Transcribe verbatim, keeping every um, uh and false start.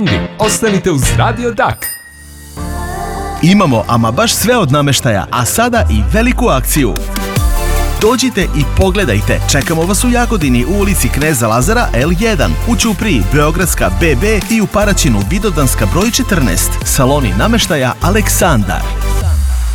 Ostanite uz Radio Dak. Imamo ama baš sve od namještaja, a sada i veliku akciju. Dođite i pogledajte. Čekamo vas u Jagodini u ulici Kneza Lazara el jedan, u Ćupriji Beogradska be be i u Paraćinu Vidovdanska broj četrnaest. Saloni namještaja Aleksandar.